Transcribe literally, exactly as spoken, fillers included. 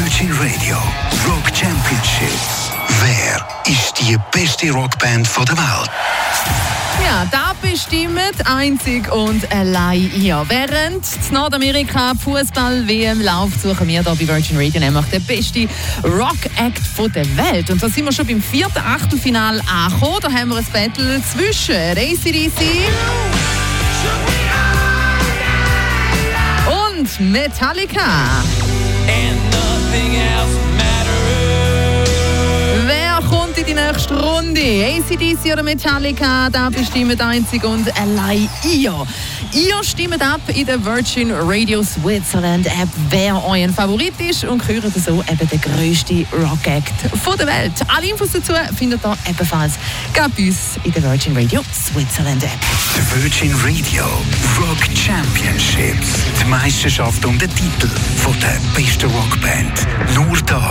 Virgin Radio Rock Championships. Wer ist die beste Rockband der Welt? Ja, da bestimmt einzig und allein ihr. Während in Nordamerika Fußball-W M läuft, suchen wir hier bei Virgin Radio nämlich den besten Rock-Act der Welt. Und da sind wir schon beim vierten Achtelfinale angekommen. Da haben wir ein Battle zwischen A C D C und Metallica. Wer kommt in die nächste Runde? A C D C oder Metallica? Da bestimmt einzig und allein ihr. Ihr stimmt ab in der Virgin Radio Switzerland App, wer euer Favorit ist, und hört so eben den grössten Rock-Act der Welt. Alle Infos dazu findet ihr ebenfalls bei uns in der Virgin Radio Switzerland App. Die Virgin Radio Rock Championships. Die Meisterschaft um den Titel von der besten Rockband. Nur da